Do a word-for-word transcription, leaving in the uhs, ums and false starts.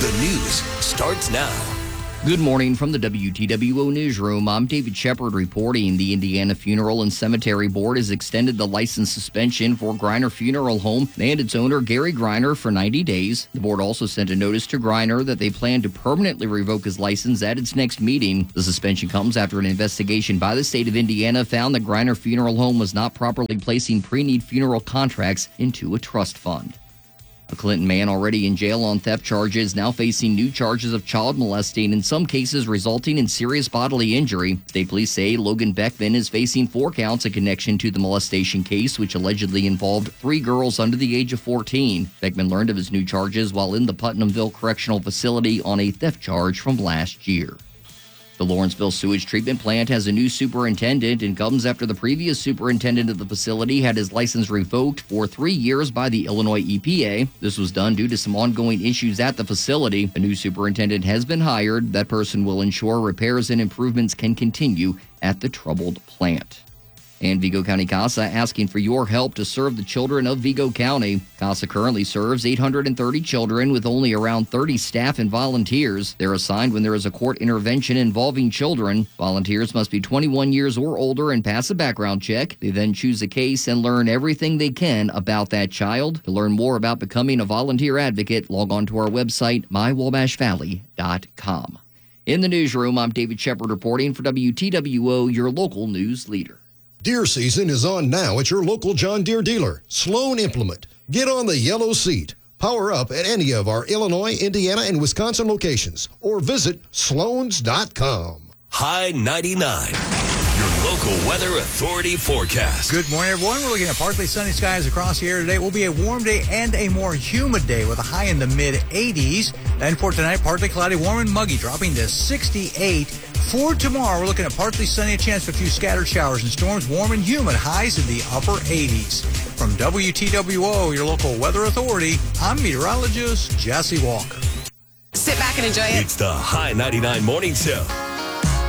The news starts now. Good morning from the W T W O Newsroom. I'm David Shepard reporting. The Indiana Funeral and Cemetery Board has extended the license suspension for Greiner Funeral Home and its owner, Gary Greiner, for ninety days. The board also sent a notice to Greiner that they plan to permanently revoke his license at its next meeting. The suspension comes after an investigation by the state of Indiana found that Greiner Funeral Home was not properly placing pre-need funeral contracts into a trust fund. A Clinton man already in jail on theft charges now facing new charges of child molesting, in some cases resulting in serious bodily injury. State police say Logan Beckman is facing four counts in connection to the molestation case, which allegedly involved three girls under the age of fourteen. Beckman learned of his new charges while in the Putnamville Correctional Facility on a theft charge from last year. The Lawrenceville Sewage Treatment Plant has a new superintendent and comes after the previous superintendent of the facility had his license revoked for three years by the Illinois E P A. This was done due to some ongoing issues at the facility. A new superintendent has been hired. That person will ensure repairs and improvements can continue at the troubled plant. And Vigo County CASA asking for your help to serve the children of Vigo County. CASA currently serves eight hundred thirty children with only around thirty staff and volunteers. They're assigned when there is a court intervention involving children. Volunteers must be twenty-one years or older and pass a background check. They then choose a case and learn everything they can about that child. To learn more about becoming a volunteer advocate, log on to our website, my wabash valley dot com. In the newsroom, I'm David Shepard reporting for W T W O, your local news leader. Deer season is on now at your local John Deere dealer, Sloan Implement. Get on the yellow seat. Power up at any of our Illinois, Indiana, and Wisconsin locations or visit sloans dot com. High ninety-nine, your local weather authority forecast. Good morning, everyone. We're looking at partly sunny skies across the air today. It will be a warm day and a more humid day with a high in the mid eighties. And for tonight, partly cloudy, warm and muggy, dropping to sixty-eight. For tomorrow, we're looking at partly sunny, a chance for a few scattered showers and storms, warm and humid, highs in the upper eighties. From W T W O, your local weather authority, I'm meteorologist Jesse Walker. Sit back and enjoy it. It's the High ninety-nine Morning Show.